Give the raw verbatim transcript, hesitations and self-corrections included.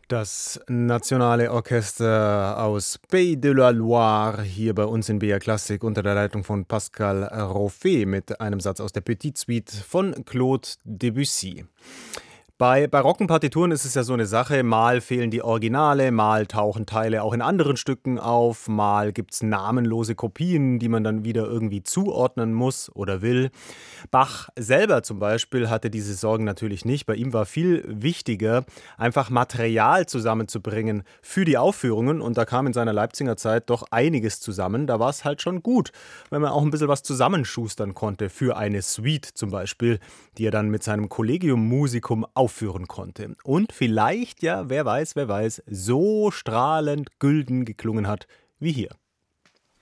Das Nationale Orchester aus Pays de la Loire hier bei uns in B R Klassik unter der Leitung von Pascal Rauffet mit einem Satz aus der Petite Suite von Claude Debussy. Bei barocken Partituren ist es ja so eine Sache, mal fehlen die Originale, mal tauchen Teile auch in anderen Stücken auf, mal gibt es namenlose Kopien, die man dann wieder irgendwie zuordnen muss oder will. Bach selber zum Beispiel hatte diese Sorgen natürlich nicht. Bei ihm war viel wichtiger, einfach Material zusammenzubringen für die Aufführungen. Und da kam in seiner Leipziger Zeit doch einiges zusammen. Da war es halt schon gut, wenn man auch ein bisschen was zusammenschustern konnte für eine Suite zum Beispiel, die er dann mit seinem Collegium Musicum aufführen konnte. Und vielleicht, ja, wer weiß, wer weiß, so strahlend gülden geklungen hat wie hier.